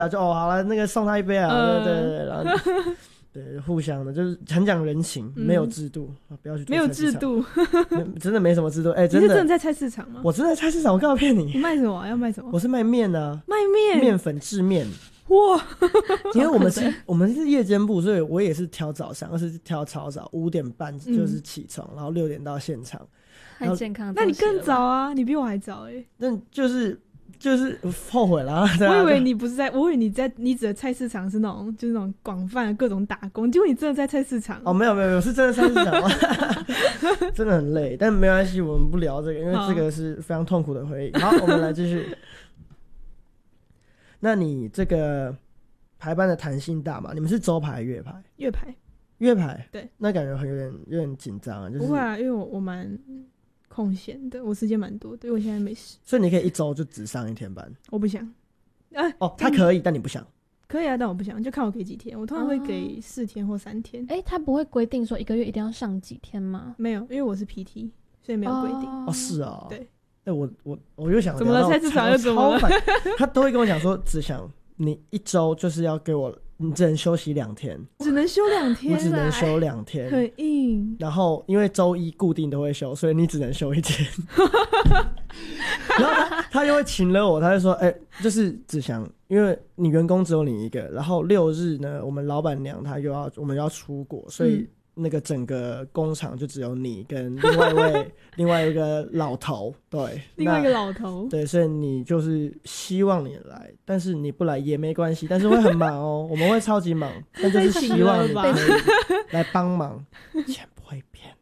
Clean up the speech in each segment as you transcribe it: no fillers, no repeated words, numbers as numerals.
就好了，那个送他一杯啊，对，然后对，互相的，就是很讲人情，没有制度，不要去做没有制度， 真的没什么制度。真的， 你是真的在菜市场吗？ 我真的在菜市场，我干嘛骗你？ 你卖什么？要卖什么？ 我是卖面啊， 卖面， 面粉制面。 哇！ 因为我们是夜间部，所以我也是挑早上，而是挑超早，5点半就是起床，然后6点到现场。 太健康， 那你更早啊，你比我还早但就是后悔了。 我以为你不是在，我以为你指的菜市场是那种就是那种广泛的各种打工，结果你真的在菜市场。 没有，是真的菜市场。真的很累，但没关系，我们不聊这个，因为这个是非常痛苦的回忆。好，我们来继续。那你这个排班的弹性大吗？你们是周排还是月排？ 月排。 对，那感觉有点紧张啊。就是、 不会啊，因为我蛮空闲的，我时间蛮多的，因为我现在没事。 所以你可以1周就只上1天班。 我不想。 他可以，但你不想。 可以啊，但我不想，就看我给几天。我通常会给4天或3天。 他不会规定说1个月一定要上几天吗？ 没有，因为我是 PT， 所以没有规定。 是啊。 对。 我又想怎么了？菜市场又怎么了？ 他都会跟我讲说，只想你1周就是要给我，你只能休息2天， 只能休2天， 你只能休2天， 很硬。 然后因为周一固定都会休，所以你只能休1天。然后他又会请了我，他就说，就是只想，因为你员工只有你一个，然后6日呢，我们老板娘我们要出国，所以。那个整个工厂就只有你跟另外一个老头，对， 另外一个老头， 对，所以你就是希望你来，但是你不来也没关系，但是会很忙哦，我们会超级忙，但就是希望你可以来帮忙，钱不会变。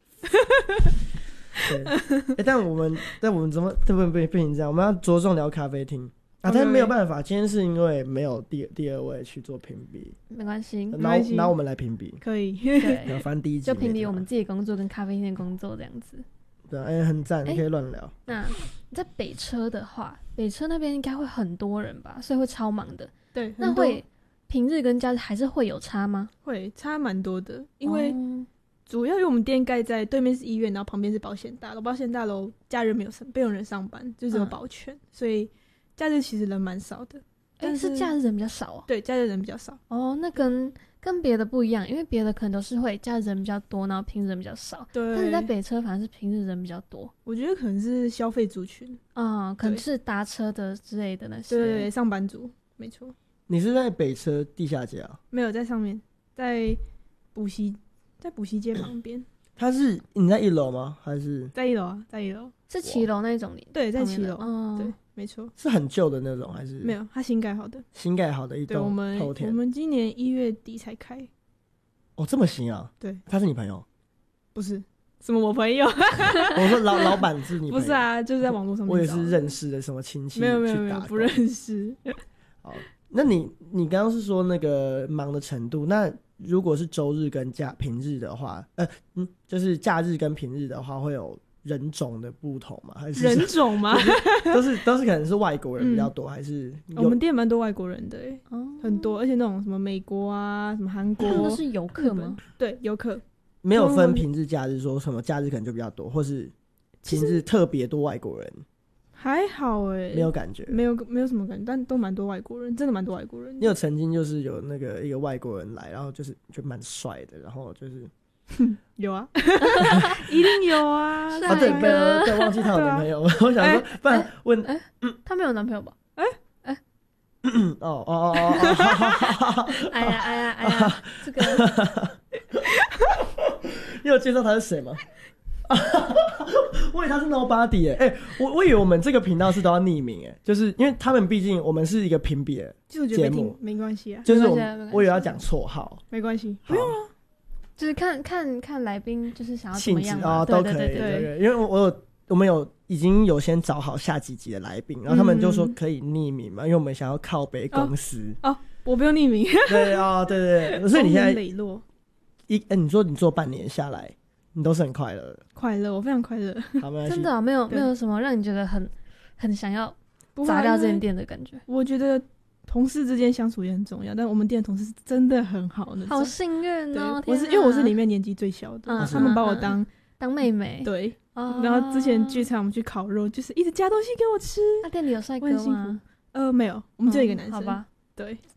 对，但我们怎么对不变成这样？我们要着重聊咖啡厅。但是没有办法，今天是因为没有第二位去做评比， 没关系， 拿我们来评比， 可以， 对， 反正第一集就评比我们自己工作跟咖啡店工作这样子。 对，很赞，你可以乱聊。 那在北车的话，北车那边应该会很多人吧，所以会超忙的。 对， 那会平日跟假日还是会有差吗？ 会差蛮多的，因为主要因为我们店盖在对面是医院，然后旁边是保险大楼，保险大楼假日没有人上班，就只有保全，所以。假日其实人蛮少的， 但是假日人比较少哦。 对，假日人比较少。 那跟别的不一样，因为别的可能都是会假日人比较多，然后平日人比较少。 对， 但是在北车反而是平日人比较多。 我觉得可能是消费族群可能是搭车的之类的那些。 对，上班族，没错。 你是在北车地下街啊？ 没有，在上面，在补习街旁边。 你在1楼吗？还是在1楼啊？在1楼， 是骑楼那种。 对，在骑楼。对。没错， 是很旧的那种还是？ 没有，它新盖好的。 新盖好的一栋透天。 我们今年1月底才开。 这么新啊？ 对。 他是你朋友？ 不是，什么我朋友？ 我说老板是你朋友？ 不是啊，就是在网络上面。 我也是认识的什么亲戚？ 没有，不认识。 好，那你刚刚是说那个忙的程度，那如果是周日跟平日的话，就是假日跟平日的话，会有人种的不同吗？还是人种吗？ 都是可能是外国人比较多，还是我们店蛮多外国人的很多，而且那种什么美国啊、什么韩国， 他们都是游客吗？ 对，游客。 没有分平日假日，说什么假日可能就比较多，或是平日特别多外国人。 还好没有感觉， 没有什么感觉，但都蛮多外国人，真的蛮多外国人。 你有曾经就是有那个一个外国人来，然后就蛮帅的，然后就是有啊，一定有啊。 对，忘记他有男朋友，我想说，不然问， 他没有男朋友吧？哎呀，这个， 你有介绍他是谁吗？我以为他是 nobody 我以为我们这个频道是都要匿名就是因为他们毕竟我们是一个评比的节目， 没关系啊， 就是我以为要讲绰号， 没关系，不用啊， 就是看来宾就是想要怎么样都可以，对，因为我们已经有先找好下几集的来宾，然后他们就说可以匿名嘛，因为我们想要靠北公司我不用匿名， 对，所以你现在磊落你说你做半年下来你都是很快乐， 我非常快乐。 好， 真的没有什么让你觉得很想要砸掉这间店的感觉。 我觉得同事之间相处也很重要，但我们店的同事真的很好， 好幸运哦！ 因为我是里面年纪最小的，他们把我当妹妹。 对，然后之前聚餐我们去烤肉，就是一直加东西给我吃。 那店里有帅哥吗？ 没有，我们只有一个男生。 好吧。 对，